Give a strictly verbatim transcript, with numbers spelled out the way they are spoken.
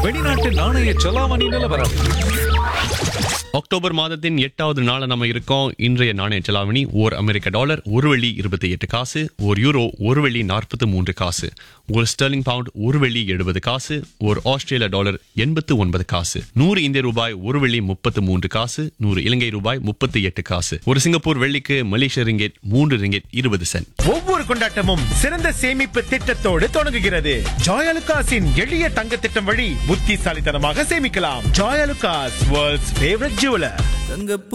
வெளிநாட்டு நாணய செலாவணி நிலவரம். அக்டோபர் மாதத்தின் எட்டாவது நாள் நம்ம இருக்கோம். இன்றைய நாணய செலாவணி ஓர் அமெரிக்க டாலர் ஒரு வெள்ளி இருபத்தி எட்டு காசு, ஒரு யூரோ ஒரு வெள்ளி நாற்பத்தி மூன்று காசு, ஒரு ஸ்டெர்லிங் பவுண்ட் ஒரு வெள்ளி எழுபது காசு, ஒரு ஆஸ்திரேலிய டாலர் எண்பத்து ஒன்பது காசு, நூறு இந்திய ரூபாய் ஒரு வெள்ளி முப்பத்து மூன்று காசு, நூறு இலங்கை ரூபாய் முப்பத்தி எட்டு காசு, ஒரு சிங்கப்பூர் வெள்ளிக்கு மலேசிய ரிங்கெட் மூன்று ரிங்கெட் இருபது சென்ட். ஒவ்வொரு கொண்டாட்டமும் சிறந்த சேமிப்பு திட்டத்தோடு தொடங்குகிறது. ஜாயலுகாஸின் எளிய தங்க திட்டம் வழி புத்திசாலித்தனமாக சேமிக்கலாம். Joyalukkas, world's favourite jeweller.